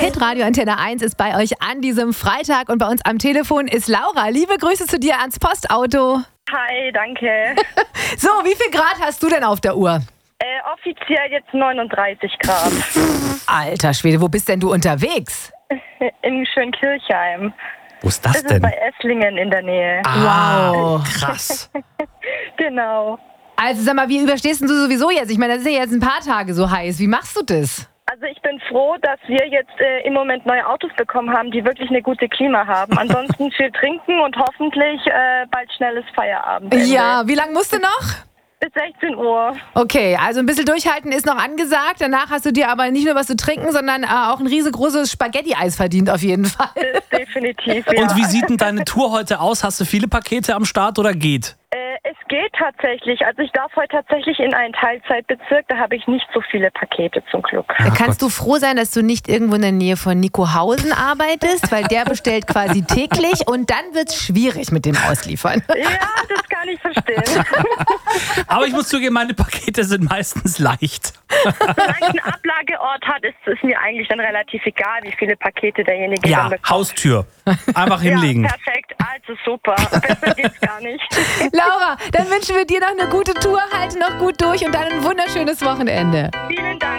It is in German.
Hitradio Antenne 1 ist bei euch an diesem Freitag und bei uns am Telefon ist Laura. Liebe Grüße zu dir ans Postauto. Hi, danke. So, wie viel Grad hast du denn auf der Uhr? Offiziell jetzt 39 Grad. Alter Schwede, wo bist denn du unterwegs? In Schönkirchheim. Wo ist das Das ist denn? bei Esslingen in der Nähe. Wow. Krass. Genau. Also sag mal, wie überstehst denn du sowieso jetzt? Ich meine, das ist ja jetzt ein paar Tage so heiß. Wie machst du das? Also ich bin froh, dass wir jetzt im Moment neue Autos bekommen haben, die wirklich eine gute Klima haben. Ansonsten viel trinken und hoffentlich bald schnelles Feierabend. Ja, wie lange musst du noch? Bis 16 Uhr. Okay, also ein bisschen durchhalten ist noch angesagt. Danach hast du dir aber nicht nur was zu trinken, sondern auch ein riesengroßes Spaghetti-Eis verdient auf jeden Fall. Definitiv, ja. Und wie sieht denn deine Tour heute aus? Hast du viele Pakete am Start oder geht? Es geht tatsächlich. Also ich darf heute tatsächlich in einen Teilzeitbezirk. Da habe ich nicht so viele Pakete zum Glück. Da kannst du froh sein, dass du nicht irgendwo in der Nähe von Nikohausen arbeitest, weil der bestellt quasi täglich und dann wird es schwierig mit dem Ausliefern. Ja, das kann ich verstehen. Aber ich muss zugeben, meine Pakete sind meistens leicht. Solange ein Ablageort hat, ist es mir eigentlich dann relativ egal, wie viele Pakete derjenige Ja, dann bekommt. Haustür. Einfach hinlegen. Ja, perfekt. Also super. Besser geht's gar nicht. Laura, dann wünschen wir dir noch eine gute Tour, halte noch gut durch und dann ein wunderschönes Wochenende. Vielen Dank.